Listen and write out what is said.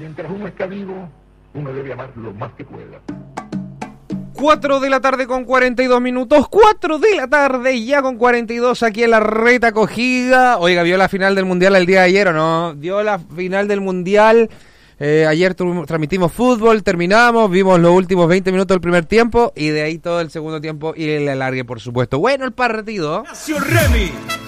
mientras uno está vivo, uno debe amar lo más que pueda. 4 de la tarde con 42 minutos, 4 de la tarde ya con 42 aquí en la Reta Acogida. Oiga, ¿vio la final del Mundial el día de ayer o no? ¿Vio la final del Mundial? Ayer transmitimos fútbol, terminamos, vimos los últimos 20 minutos del primer tiempo y de ahí todo el segundo tiempo y el alargue, por supuesto. Bueno, el partido. Ignacio Remy.